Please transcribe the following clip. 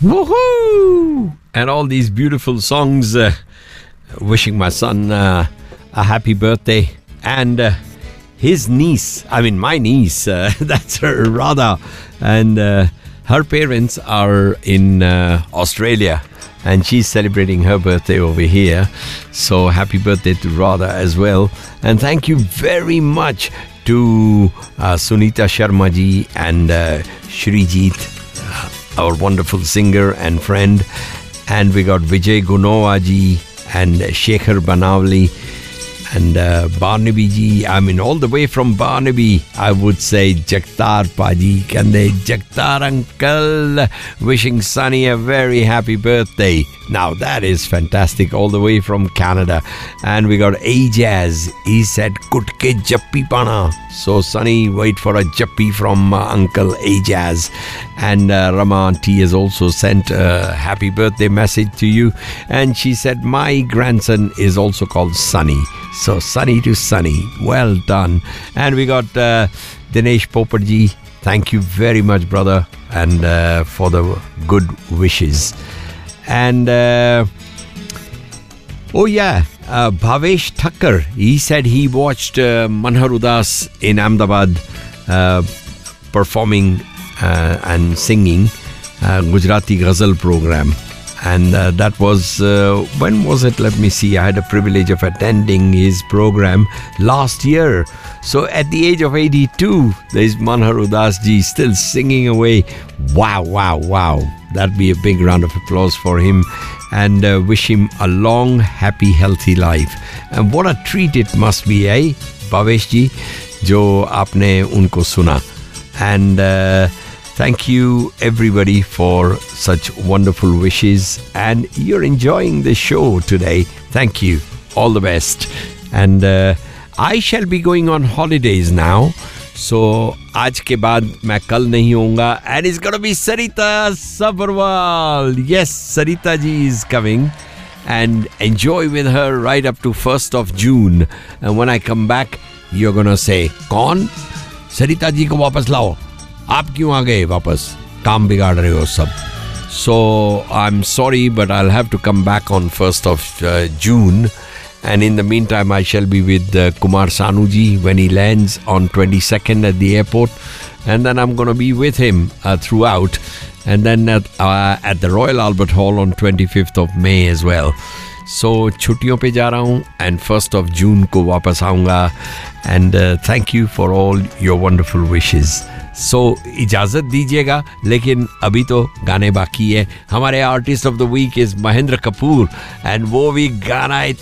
Woohoo! And all these beautiful songs wishing my son a happy birthday. And his niece, my niece, that's her, Radha. And her parents are in Australia. And she's celebrating her birthday over here. So happy birthday to Radha as well. And thank you very much to Sunita Sharma ji and Shrijit, our wonderful singer and friend. And we got Vijay Gunova ji and Shekhar Banavli and Barnaby ji. All the way from Barnaby, I would say Jagtar Paji. Kande Jagtar uncle, wishing Sunny a very happy birthday. Now that is fantastic, all the way from Canada. And we got Ajaz. He said Kutke Jappi Pana. So Sunny, wait for a Jappi from Uncle Ajaz. And Rama Auntie has also sent a happy birthday message to you. And she said my grandson is also called Sunny. So Sunny to Sunny, well done. And we got Dinesh Poparji. Thank you very much, brother, and for the good wishes. And Bhavesh Thakkar, he said he watched Manhar Udas in Ahmedabad performing and singing Gujarati Ghazal program. And that was, when was it? Let me see. I had a privilege of attending his program last year. So at the age of 82, there's Manhar Udas ji still singing away. Wow. That'd be a big round of applause for him. And wish him a long, happy, healthy life. And what a treat it must be, Bhavesh ji, jo aapne unko suna. And thank you everybody for such wonderful wishes, and you're enjoying the show today. Thank you. All the best. And I shall be going on holidays now. So आज के बाद मैं कल नहीं होऊंगा, and it's gonna be Sarita Sabharwal. Yes, Sarita ji is coming, and enjoy with her right up to 1st of June. And when I come back, you're gonna say, कौन? Sarita ji को वापस लाओ. आप क्यों आ गए वापस? काम बिगाड़ रहे हो सब. So I'm sorry, but I'll have to come back on 1st of June. And in the meantime, I shall be with Kumar Sanuji when he lands on 22nd at the airport. And then I'm going to be with him throughout. And then at the Royal Albert Hall on 25th of May as well. So, छुट्टियों पे जा रहा हूँ, and 1st of June को वापस आऊँगा. And thank you for all your wonderful wishes. So, इजाज़त दीजिएगा, लेकिन अभी तो गाने बाकी है. हमारे artist of the week is Mahendra Kapoor, and वो भी गाना